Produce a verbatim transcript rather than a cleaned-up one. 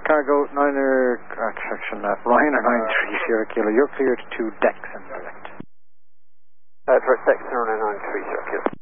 cargo, Niner, uh, correction, uh, Ryanair nine three Sierra Kilo. You're cleared to decks and direct. Uh, for Texan Ryanair nine three Sierra Kilo.